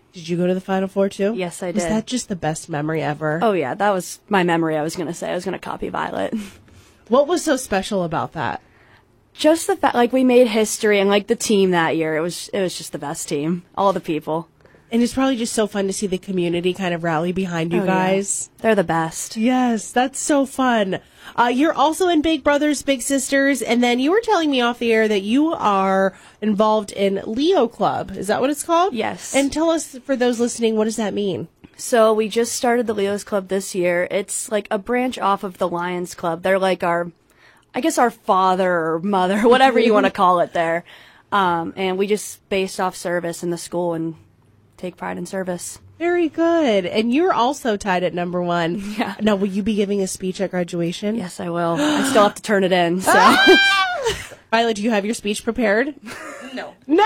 Did you go to the Final Four too? Yes, I did. Was that just the best memory ever? Oh, yeah, that was my memory. I was going to say I was going to copy Violet. What was so special about that? Just the fact, like, we made history, and, like, the team that year, it was just the best team. All the people. And it's probably just so fun to see the community kind of rally behind you guys. Yeah. They're the best. Yes, that's so fun. You're also in Big Brothers Big Sisters, and then you were telling me off the air that you are involved in Leo Club. Is that what it's called? Yes. And tell us, for those listening, what does that mean? So we just started the Leos Club this year. It's like a branch off of the Lions Club. They're like our father or mother, whatever you want to call it there. And we just based off service in the school and take pride in service. Very good. And you're also tied at number 1. Yeah. Now, will you be giving a speech at graduation? Yes, I will. I still have to turn it in. So. Violet, do you have your speech prepared? No. No.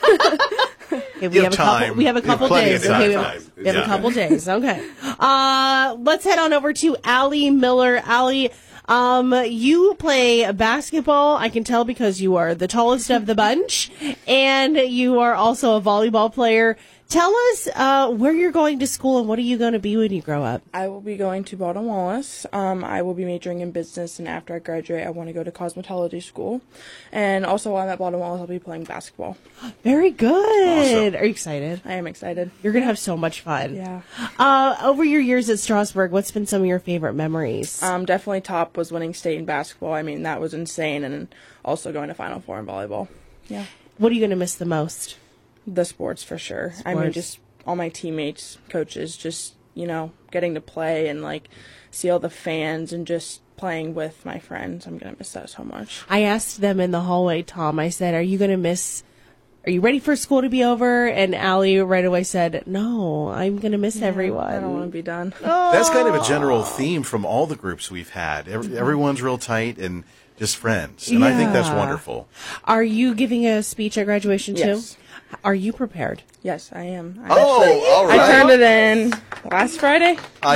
Okay, we have a couple days. Okay, we have a couple days. Okay. Let's head on over to Allie Miller. Allie, you play basketball. I can tell because you are the tallest of the bunch, and you are also a volleyball player. Tell us where you're going to school and what are you going to be when you grow up? I will be going to Baldwin Wallace. I will be majoring in business, and after I graduate, I want to go to cosmetology school. And also, while I'm at Baldwin Wallace, I'll be playing basketball. Very good. Awesome. Are you excited? I am excited. You're going to have so much fun. Yeah. Over your years at Strasburg, what's been some of your favorite memories? Definitely top was winning state in basketball. I mean, that was insane. And also going to Final Four in volleyball. Yeah. What are you going to miss the most? The sports, for sure. I mean, just all my teammates, coaches, just, getting to play and, see all the fans and just playing with my friends. I'm going to miss that so much. I asked them in the hallway, Tom, I said, are you ready for school to be over? And Allie right away said, no, I'm going to miss everyone. I don't want to be done. That's kind of a general theme from all the groups we've had. Everyone's real tight and just friends. And I think that's wonderful. Are you giving a speech at graduation too? Yes. Are you prepared? Yes, I am. All right. I turned it in last Friday. High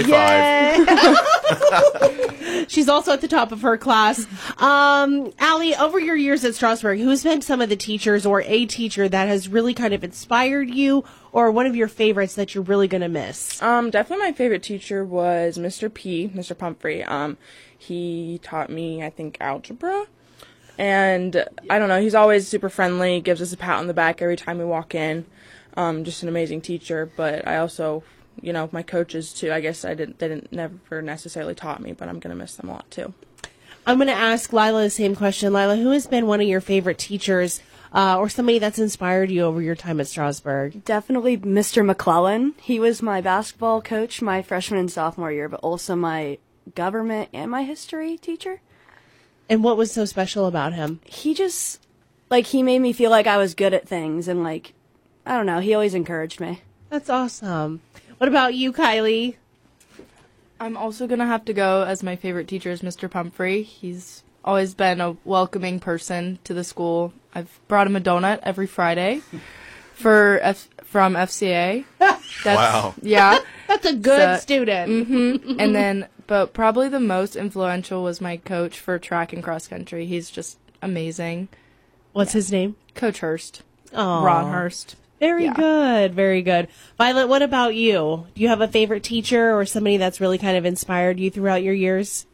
five. She's also at the top of her class. Allie, over your years at Strasburg, who's been some of the teachers or a teacher that has really kind of inspired you, or one of your favorites that you're really going to miss? Definitely my favorite teacher was Mr. P, Mr. Pumphrey. He taught me, I think, algebra. And I don't know, he's always super friendly, gives us a pat on the back every time we walk in. Just an amazing teacher. But I also, my coaches too. I guess they never necessarily taught me, but I'm going to miss them a lot too. I'm going to ask Lila the same question. Lila, who has been one of your favorite teachers or somebody that's inspired you over your time at Strasburg? Definitely Mr. McClellan. He was my basketball coach my freshman and sophomore year, but also my government and my history teacher. And what was so special about him? He just, he made me feel like I was good at things, and, I don't know, he always encouraged me. That's awesome. What about you, Kylie? I'm also going to have to go as my favorite teacher is Mr. Pumphrey. He's always been a welcoming person to the school. I've brought him a donut every Friday from FCA. Wow. Yeah. That's a good student. Mm-hmm. And then, but probably the most influential was my coach for track and cross country. He's just amazing. What's his name? Coach Hurst. Oh, Ron Hurst. Very good. Very good. Violet, what about you? Do you have a favorite teacher or somebody that's really kind of inspired you throughout your years?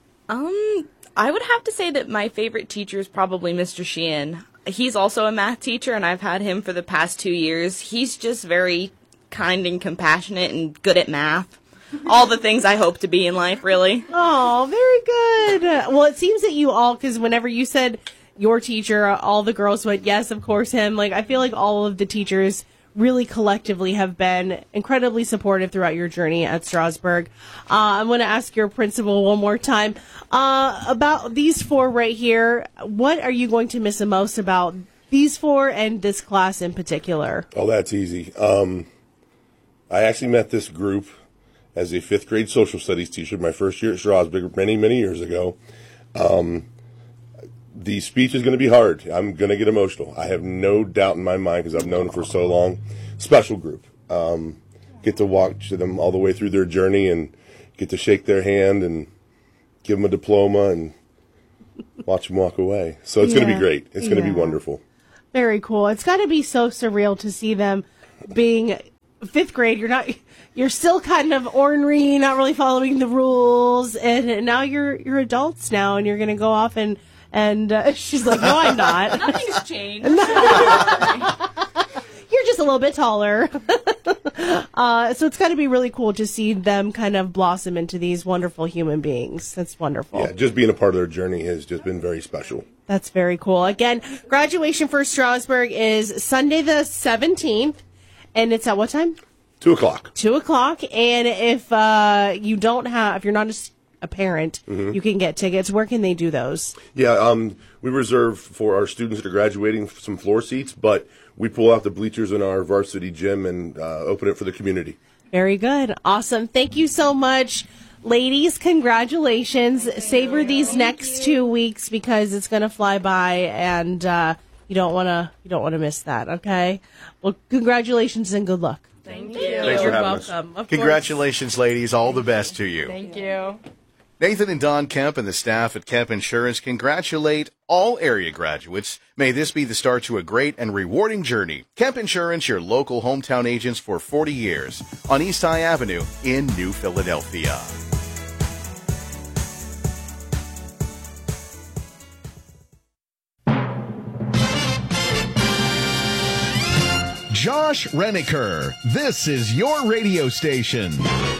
I would have to say that my favorite teacher is probably Mr. Sheehan. He's also a math teacher, and I've had him for the past 2 years. He's just very kind and compassionate and good at math. All the things I hope to be in life, really. Oh, very good. Well, it seems that you all, because whenever you said your teacher, all the girls went, yes, of course, him. I feel like all of the teachers really collectively have been incredibly supportive throughout your journey at Strasburg. I'm going to ask your principal one more time about these 4 right here. What are you going to miss the most about these 4 and this class in particular? Oh, that's easy. I actually met this group as a 5th grade social studies teacher my first year at Strasburg many, many years ago. The speech is going to be hard. I'm going to get emotional. I have no doubt in my mind because I've known them for so long. Special group. Get to watch them all the way through their journey and get to shake their hand and give them a diploma and watch them walk away. So it's going to be great. It's going to be wonderful. Very cool. It's got to be so surreal to see them being fifth grade, you're still kind of ornery, not really following the rules, and now you're adults now, and you're going to go off and she's like, no, I'm not. Nothing's changed. You're just a little bit taller. So it's got to be really cool to see them kind of blossom into these wonderful human beings. That's wonderful. Yeah, just being a part of their journey has just been very special. That's very cool. Again, graduation for Strasburg is Sunday the 17th, and it's at what time? 2:00. 2:00. And if if you're not a parent, you can get tickets. Where can they do those? Yeah, we reserve for our students that are graduating some floor seats, but we pull out the bleachers in our varsity gym and open it for the community. Very good. Awesome. Thank you so much. Ladies, congratulations. Savor these next 2 weeks because it's going to fly by, and you don't want to miss that, okay? Well, congratulations and good luck. Thank you. Thanks for You're having us. welcome. Of Congratulations, ladies. All the best to you. Thank you. Nathan and Don Kemp and the staff at Kemp Insurance congratulate all area graduates. May this be the start to a great and rewarding journey. Kemp Insurance, your local hometown agents for 40 years on East High Avenue in New Philadelphia. Josh Reniker, this is your radio station.